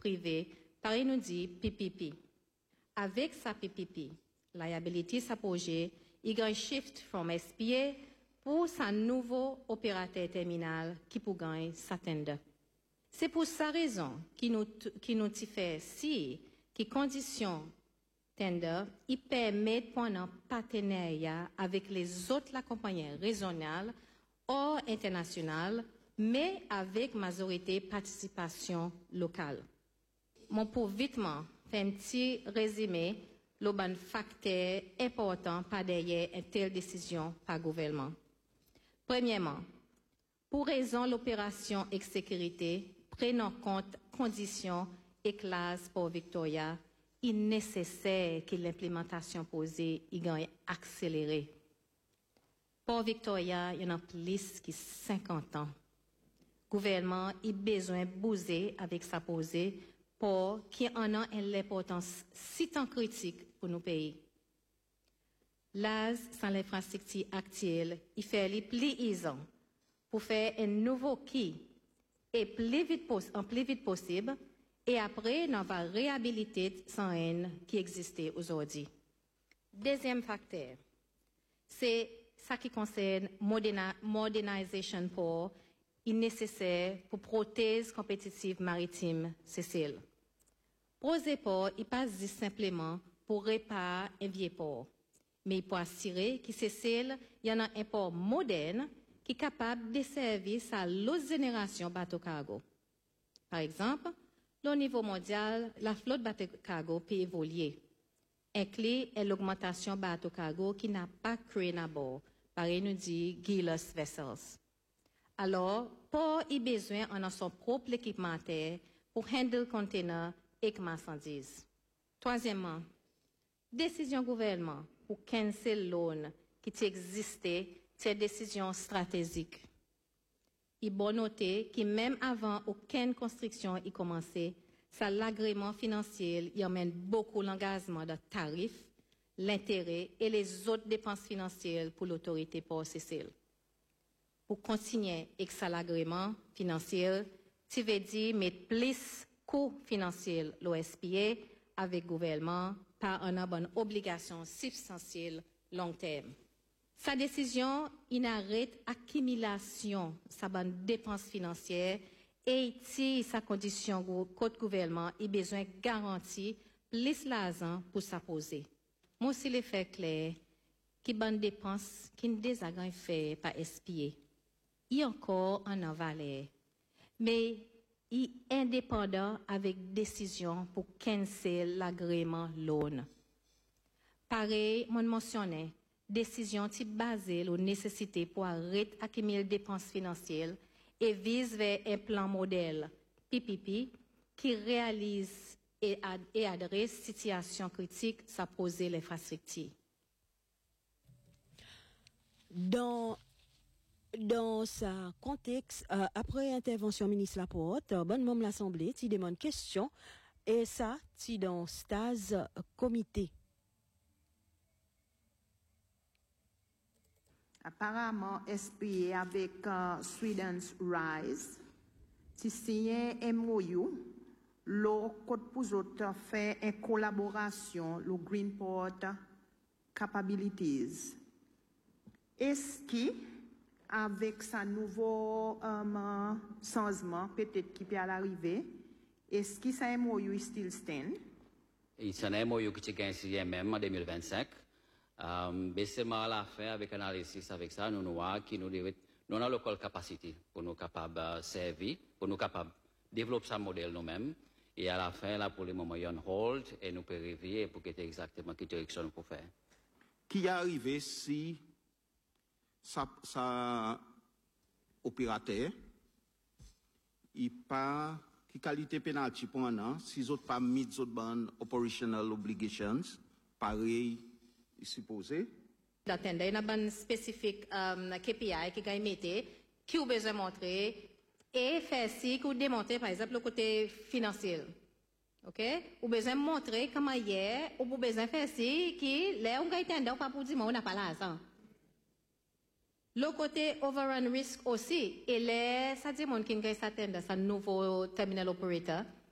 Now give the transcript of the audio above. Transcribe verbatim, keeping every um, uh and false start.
privé, par nous dit P P P. Avec sa P P P, liability sa projet, il y a un shift from S P A pour sa nouveau opérateur terminal qui pour gagner sa tender. C'est pour sa raison qui nous qui nous fait si qui condition tender, il permet de prendre un partenariat avec les autres la compagnie régionale ou internationale, mais avec majorité participation locale. Mon pour vitement faire un petit résumé, le bon facteur important par derrière une telle décision par gouvernement. Premièrement, pour raison l'opération et sécurité, prenant en compte conditions et classes pour Victoria, il est nécessaire que l'implémentation posée y gagne accélérée. Pour Victoria, il y en a plus que cinquante ans. Le gouvernement a besoin de bouger avec sa posée pour qu'il en a une importance si tant critique pour nos pays. L'A S, sans l'infrastructure actuelle, il fait les plus aisant pour faire un nouveau qui est plus vite en plus vite possible et après, on va réhabiliter sans haine qui existait aujourd'hui. Deuxième facteur, c'est ça qui concerne moderna, modernisation pour est nécessaire pour prothèse compétitive maritime Cécile. Projet port, il passe simplement pour réparer un vieux port, mais pour assurer que Cécile, il y en a un port moderne qui est capable de servir à l'autre génération bateau cargo. Par exemple, au niveau mondial, la flotte bateau cargo peut évoluer. Un clé est l'augmentation bateau cargo qui n'a pas créé à bord, pareil nous dit Gilles Vessels. Alors, port a besoin en son propre équipementaire pour handle container et marchandises. Troisièmement, décision gouvernement pour cancel loan qui existait, c'est décision stratégique. Il faut noter que même avant aucune construction y commencé, ça l'agrément financier y emmène beaucoup l'engagement de tarifs, l'intérêt et les autres dépenses financières pour l'autorité pour Cécile. Pour continuer avec ça l'agrément financier, tu veux dire mettre plus coûts financiers l'O S P A avec le gouvernement par une bonne obligation substantielle long terme. Sa décision inarrête accumulation sa bonne dépense financière et si sa condition côté gouvernement a besoin de garantie plus l'argent pour s'apposer. Moi aussi les faits clairs qui bonne dépense qui ne désagréable fait par S P A. Il y a encore un valeur, mais il est indépendant avec décision pour cancel l'agrément loan. Pareil, mon mentionné, décision type basée sur nécessité pour arrêter accumuler dépenses financières et vise vers un plan modèle P P P qui réalise et, ad, et adresse situation critique ça poser l'infrastructure. Dans Dans ce contexte, euh, après intervention ministre Laporte, euh, bonne membre l'Assemblée, tu demande question, et ça, tu dans stase euh, comité. Apparemment, S P A avec uh, Sweden's Rise, tu signes un M O U, le code pour autres fait une collaboration, le Greenport Capabilities. Est-ce que avec sa nouveau um, changement, peut-être qui peut arriver, est-ce que ça M O U still stand? C'est un M O U qui est signé même en deux mille vingt-cinq. Um, mais c'est mal à faire avec analyse avec ça, nous nous voyons qui nous dit, nous avons la capacité pour nous capables de servir, pour nous capables de développer ce modèle nous-mêmes. Et à la fin, là, pour le moment, il y a un hold et nous pouvons réveiller pour que c'est exactement quelle direction nous pouvons faire. Qui est arrivé si sa, sa opérateur, il pas, qui qualité penalty pour un an, si autres pas mis d'autres bonnes operational obligations, pareil, il supposé. D'attendre, il y a une spécifique um, K P I qui a mis, qui a besoin de montrer, et faire si, qui a démontré, par exemple, le côté financier. OK? Ou besoin de montrer comment hier, ou besoin de faire si, qui, là, on gagne tendance, pas pour dire, mais on n'a pas l'argent. Le côté overrun risk aussi, et là, ça dit, mon qui gagne sa tendance, un nouveau terminal operator,